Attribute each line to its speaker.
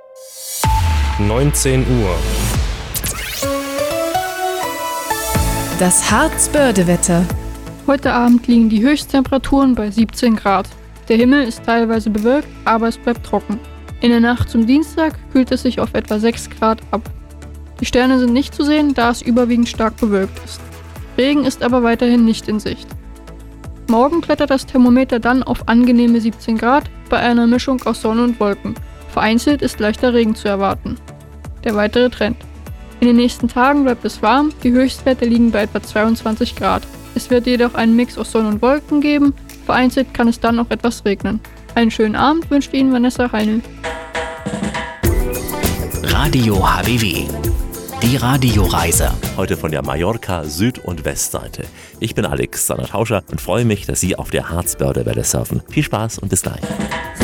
Speaker 1: 19 Uhr.
Speaker 2: Das Harz-Börde-Wetter.
Speaker 3: Heute Abend liegen die Höchsttemperaturen bei 17 Grad. Der Himmel ist teilweise bewölkt, aber es bleibt trocken. In der Nacht zum Dienstag kühlt es sich auf etwa 6 Grad ab. Die Sterne sind nicht zu sehen, da es überwiegend stark bewölkt ist. Regen ist aber weiterhin nicht in Sicht. Morgen klettert das Thermometer dann auf angenehme 17 Grad bei einer Mischung aus Sonne und Wolken. Vereinzelt ist leichter Regen zu erwarten. Der weitere Trend. In den nächsten Tagen bleibt es warm, die Höchstwerte liegen bei etwa 22 Grad. Es wird jedoch einen Mix aus Sonne und Wolken geben, vereinzelt kann es dann auch etwas regnen. Einen schönen Abend wünscht Ihnen Vanessa Heinl.
Speaker 4: Radio HBW. Die Radioreise.
Speaker 5: Heute von der Mallorca Süd- und Westseite. Ich bin Alexander Tauscher und freue mich, dass Sie auf der Harz-Börde-Welle surfen. Viel Spaß und bis gleich.